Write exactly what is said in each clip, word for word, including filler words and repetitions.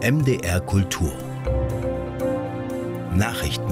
M D R Kultur Nachrichten.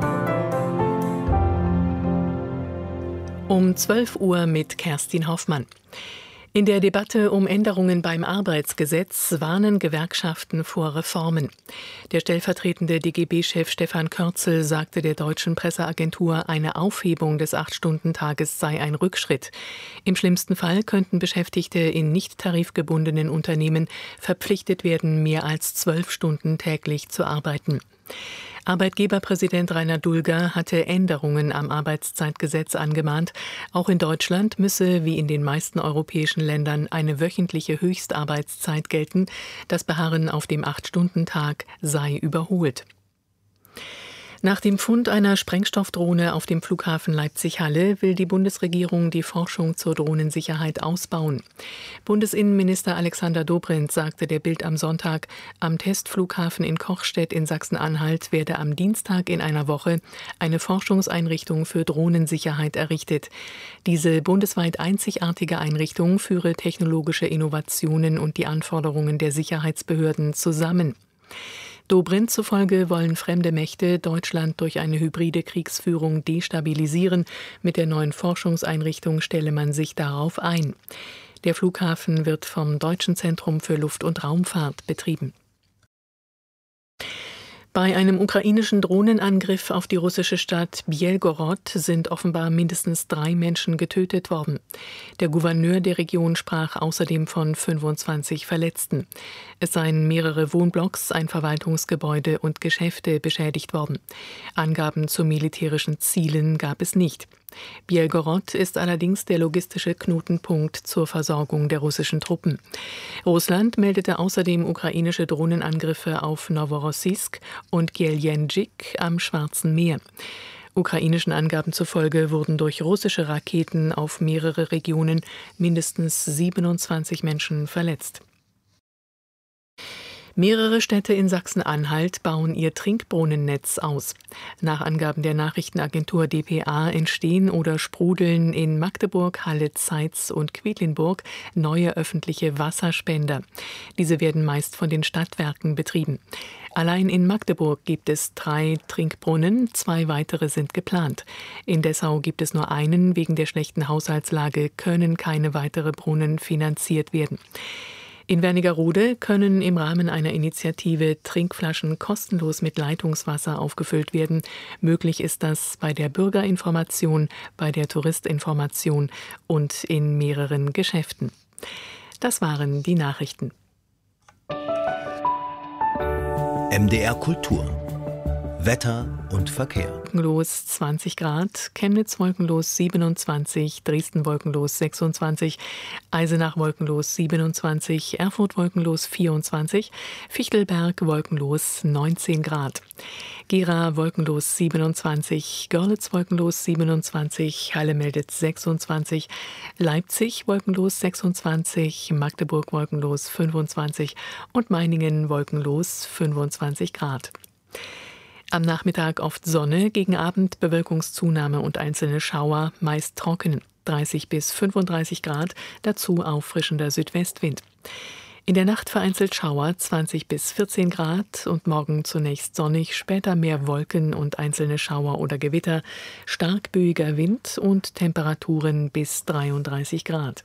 Um zwölf Uhr mit Kerstin Hoffmann. In der Debatte um Änderungen beim Arbeitsgesetz warnen Gewerkschaften vor Reformen. Der stellvertretende D G B-Chef Stefan Körzel sagte der deutschen Presseagentur, eine Aufhebung des acht-Stunden-Tages sei ein Rückschritt. Im schlimmsten Fall könnten Beschäftigte in nicht tarifgebundenen Unternehmen verpflichtet werden, mehr als zwölf Stunden täglich zu arbeiten. Arbeitgeberpräsident Rainer Dulger hatte Änderungen am Arbeitszeitgesetz angemahnt. Auch in Deutschland müsse, wie in den meisten europäischen Ländern, eine wöchentliche Höchstarbeitszeit gelten. Das Beharren auf dem acht-Stunden-Tag sei überholt. Nach dem Fund einer Sprengstoffdrohne auf dem Flughafen Leipzig-Halle will die Bundesregierung die Forschung zur Drohnensicherheit ausbauen. Bundesinnenminister Alexander Dobrindt sagte der Bild am Sonntag, am Testflughafen in Kochstedt in Sachsen-Anhalt werde am Dienstag in einer Woche eine Forschungseinrichtung für Drohnensicherheit errichtet. Diese bundesweit einzigartige Einrichtung führe technologische Innovationen und die Anforderungen der Sicherheitsbehörden zusammen. Dobrindt zufolge wollen fremde Mächte Deutschland durch eine hybride Kriegsführung destabilisieren. Mit der neuen Forschungseinrichtung stelle man sich darauf ein. Der Flughafen wird vom Deutschen Zentrum für Luft- und Raumfahrt betrieben. Bei einem ukrainischen Drohnenangriff auf die russische Stadt Bjelgorod sind offenbar mindestens drei Menschen getötet worden. Der Gouverneur der Region sprach außerdem von fünfundzwanzig Verletzten. Es seien mehrere Wohnblocks, ein Verwaltungsgebäude und Geschäfte beschädigt worden. Angaben zu militärischen Zielen gab es nicht. Bjelgorod ist allerdings der logistische Knotenpunkt zur Versorgung der russischen Truppen. Russland meldete außerdem ukrainische Drohnenangriffe auf Noworossiysk und Geljenjik am Schwarzen Meer. Ukrainischen Angaben zufolge wurden durch russische Raketen auf mehrere Regionen mindestens siebenundzwanzig Menschen verletzt. Mehrere Städte in Sachsen-Anhalt bauen ihr Trinkbrunnennetz aus. Nach Angaben der Nachrichtenagentur D P A entstehen oder sprudeln in Magdeburg, Halle, Zeitz und Quedlinburg neue öffentliche Wasserspender. Diese werden meist von den Stadtwerken betrieben. Allein in Magdeburg gibt es drei Trinkbrunnen, zwei weitere sind geplant. In Dessau gibt es nur einen, wegen der schlechten Haushaltslage können keine weitere Brunnen finanziert werden. In Wernigerode können im Rahmen einer Initiative Trinkflaschen kostenlos mit Leitungswasser aufgefüllt werden. Möglich ist das bei der Bürgerinformation, bei der Touristinformation und in mehreren Geschäften. Das waren die Nachrichten. M D R Kultur Wetter und Verkehr. Wolkenlos zwanzig Grad, Chemnitz wolkenlos siebenundzwanzig, Dresden wolkenlos sechsundzwanzig, Eisenach wolkenlos siebenundzwanzig, Erfurt wolkenlos vierundzwanzig, Fichtelberg wolkenlos neunzehn Grad. Gera wolkenlos siebenundzwanzig, Görlitz wolkenlos siebenundzwanzig, Halle meldet sechsundzwanzig, Leipzig wolkenlos sechsundzwanzig, Magdeburg wolkenlos fünfundzwanzig und Meiningen wolkenlos fünfundzwanzig Grad. Am Nachmittag oft Sonne, gegen Abend Bewölkungszunahme und einzelne Schauer, meist trocken, dreißig bis fünfunddreißig Grad, dazu auffrischender Südwestwind. In der Nacht vereinzelt Schauer, zwanzig bis vierzehn Grad und morgen zunächst sonnig, später mehr Wolken und einzelne Schauer oder Gewitter, stark böiger Wind und Temperaturen bis dreiunddreißig Grad.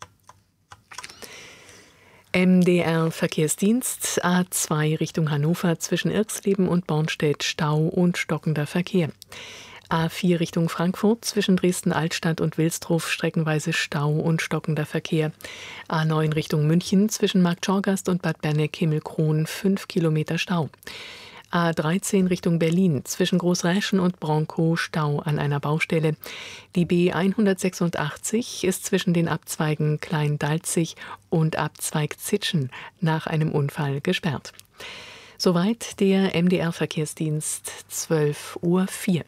M D R Verkehrsdienst, A zwei Richtung Hannover zwischen Irxleben und Bornstedt, Stau und stockender Verkehr. A vier Richtung Frankfurt zwischen Dresden-Altstadt und Wilsdruff streckenweise Stau und stockender Verkehr. A neun Richtung München zwischen Marktschorgast und Bad Berneck-Himmelkron fünf Kilometer Stau. A dreizehn Richtung Berlin zwischen Großräschen und Bronkow Stau an einer Baustelle. Die B hundertsechsundachtzig ist zwischen den Abzweigen Klein-Dalzig und Abzweig Zitschen nach einem Unfall gesperrt. Soweit der M D R Verkehrsdienst, zwölf Uhr vier.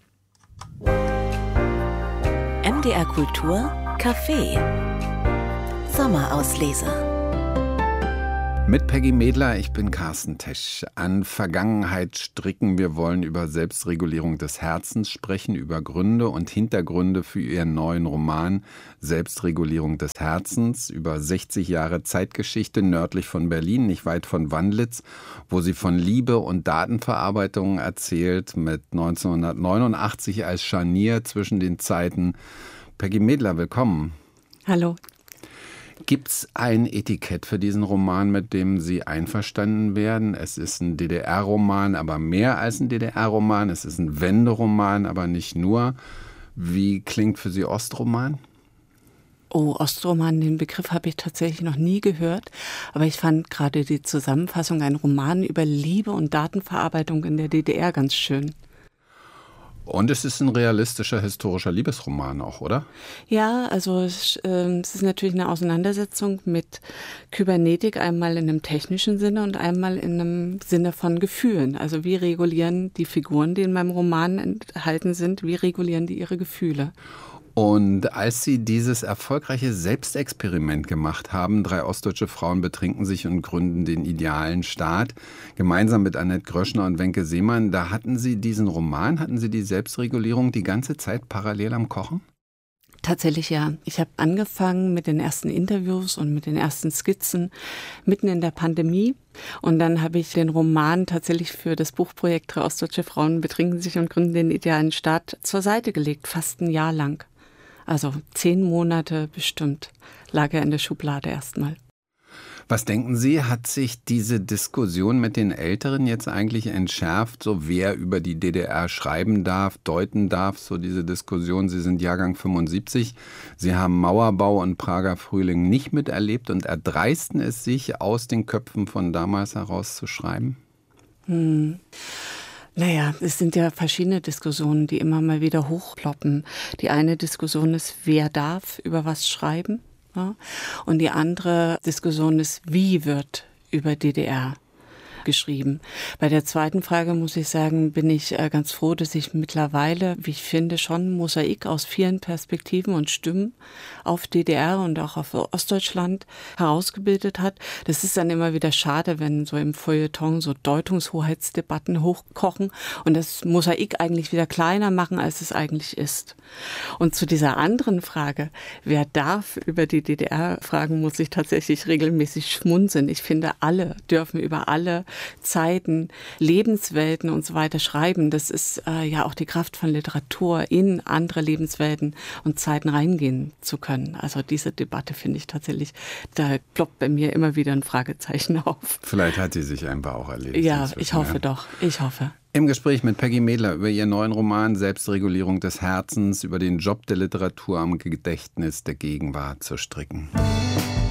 M D R Kultur Café Sommerauslese. Mit Peggy Medler, ich bin Carsten Tesch. An Vergangenheit stricken. Wir wollen über Selbstregulierung des Herzens sprechen, über Gründe und Hintergründe für ihren neuen Roman Selbstregulierung des Herzens, über sechzig Jahre Zeitgeschichte nördlich von Berlin, nicht weit von Wandlitz, wo sie von Liebe und Datenverarbeitung erzählt, mit neunzehnhundertneunundachtzig als Scharnier zwischen den Zeiten. Peggy Medler, willkommen. Hallo. Gibt es ein Etikett für diesen Roman, mit dem Sie einverstanden werden? Es ist ein D D R-Roman, aber mehr als ein D D R-Roman. Es ist ein Wenderoman, aber nicht nur. Wie klingt für Sie Ostroman? Oh, Ostroman, den Begriff habe ich tatsächlich noch nie gehört. Aber ich fand gerade die Zusammenfassung, ein Roman über Liebe und Datenverarbeitung in der D D R, ganz schön. Und es ist ein realistischer, historischer Liebesroman auch, oder? Ja, also es, äh, es ist natürlich eine Auseinandersetzung mit Kybernetik, einmal in einem technischen Sinne und einmal in einem Sinne von Gefühlen. Also wie regulieren die Figuren, die in meinem Roman enthalten sind, wie regulieren die ihre Gefühle? Und als Sie dieses erfolgreiche Selbstexperiment gemacht haben, drei ostdeutsche Frauen betrinken sich und gründen den idealen Staat, gemeinsam mit Annette Gröschner und Wenke Seemann, da hatten Sie diesen Roman, hatten Sie die Selbstregulierung die ganze Zeit parallel am Kochen? Tatsächlich ja. Ich habe angefangen mit den ersten Interviews und mit den ersten Skizzen mitten in der Pandemie. Und dann habe ich den Roman tatsächlich für das Buchprojekt Drei ostdeutsche Frauen betrinken sich und gründen den idealen Staat zur Seite gelegt, fast ein Jahr lang. Also zehn Monate bestimmt lag er in der Schublade erstmal. Was denken Sie, hat sich diese Diskussion mit den Älteren jetzt eigentlich entschärft, so wer über die D D R schreiben darf, deuten darf, so diese Diskussion? Sie sind Jahrgang fünfundsiebzig, Sie haben Mauerbau und Prager Frühling nicht miterlebt und erdreisten es sich, aus den Köpfen von damals heraus zu schreiben? Hm. Naja, es sind ja verschiedene Diskussionen, die immer mal wieder hochploppen. Die eine Diskussion ist, wer darf über was schreiben? Ja? Und die andere Diskussion ist, wie wird über D D R geschrieben. Bei der zweiten Frage muss ich sagen, bin ich ganz froh, dass ich mittlerweile, wie ich finde, schon ein Mosaik aus vielen Perspektiven und Stimmen auf D D R und auch auf Ostdeutschland herausgebildet hat. Das ist dann immer wieder schade, wenn so im Feuilleton so Deutungshoheitsdebatten hochkochen und das Mosaik eigentlich wieder kleiner machen, als es eigentlich ist. Und zu dieser anderen Frage, wer darf über die D D R fragen, muss ich tatsächlich regelmäßig schmunzeln. Ich finde, alle dürfen über alle Zeiten, Lebenswelten und so weiter schreiben. Das ist äh, ja auch die Kraft von Literatur, in andere Lebenswelten und Zeiten reingehen zu können. Also diese Debatte finde ich tatsächlich, da ploppt bei mir immer wieder ein Fragezeichen auf. Vielleicht hat sie sich einfach auch erledigt. Ja, ich hoffe ja. doch. Ich hoffe. Im Gespräch mit Peggy Medler über ihren neuen Roman Selbstregulierung des Herzens, über den Job der Literatur am Gedächtnis der Gegenwart zu stricken.